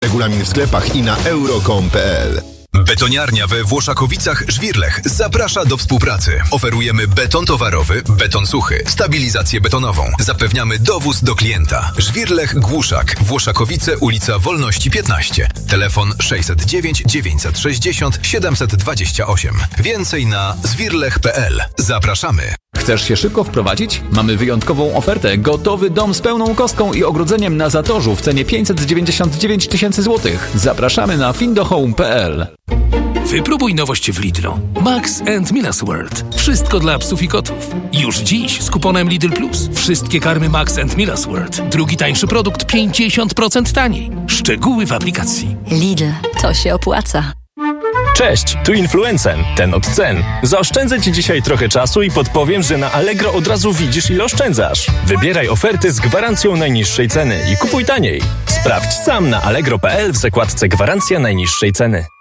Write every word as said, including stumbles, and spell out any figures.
Regulamin w sklepach i na euro kropka com kropka p l. Betoniarnia we Włoszakowicach Żwirlech zaprasza do współpracy. Oferujemy beton towarowy, beton suchy, stabilizację betonową. Zapewniamy dowóz do klienta. Żwirlech Głuszak, Włoszakowice, ulica Wolności piętnaście. Telefon sześćset dziewięć dziewięćset sześćdziesiąt siedemset dwadzieścia osiem. Więcej na zwirlech kropka p l. Zapraszamy. Chcesz się szybko wprowadzić? Mamy wyjątkową ofertę. Gotowy dom z pełną kostką i ogrodzeniem na Zatorzu w cenie pięćset dziewięćdziesiąt dziewięć tysięcy złotych. Zapraszamy na findohome kropka p l. Wypróbuj nowość w Lidlu. Max and Milas World. Wszystko dla psów i kotów. Już dziś z kuponem Lidl Plus. Wszystkie karmy Max and Milas World. Drugi tańszy produkt pięćdziesiąt procent taniej. Szczegóły w aplikacji. Lidl. To się opłaca. Cześć, tu Influencen, ten od cen. Zaoszczędzę Ci dzisiaj trochę czasu i podpowiem, że na Allegro od razu widzisz, ile oszczędzasz. Wybieraj oferty z gwarancją najniższej ceny i kupuj taniej. Sprawdź sam na allegro kropka p l w zakładce Gwarancja najniższej ceny.